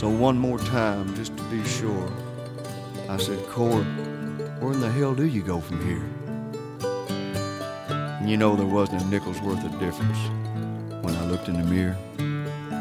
So one more time, just to be sure, I said, Cord, where in the hell do you go from here? And you know there wasn't a nickel's worth of difference when I looked in the mirror.